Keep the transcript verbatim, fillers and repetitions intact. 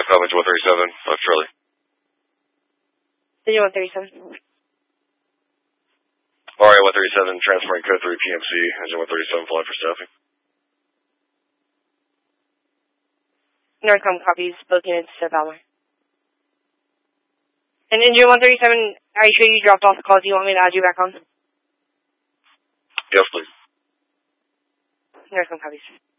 Northcom Engine one thirty-seven, uh, Charlie. Engine one thirty-seven. R A one thirty-seven, transferring code three P M C, Engine one thirty-seven, flying for staffing. Northcom copies, both units to Valmar. And Engine one thirty-seven, are you sure you dropped off the call? Do you want me to add you back on? Yes, please. Northcom copies.